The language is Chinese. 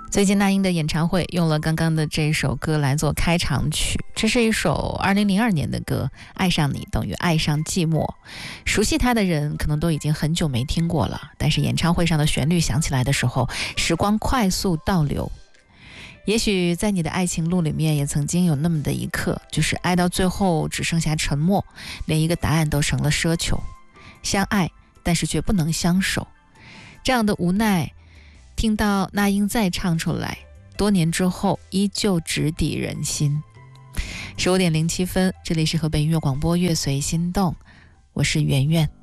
最近那英的演唱会用了刚刚的这首歌来做开场曲，这是一首2002年的歌，爱上你等于爱上寂寞。熟悉他的人可能都已经很久没听过了，但是演唱会上的旋律响起来的时候，时光快速倒流。也许在你的爱情路里面也曾经有那么的一刻，就是爱到最后只剩下沉默，连一个答案都成了奢求。相爱但是却不能相守，这样的无奈听到那英再唱出来，多年之后依旧直抵人心。15点07分，这里是河北音乐广播乐随心动，我是圆圆。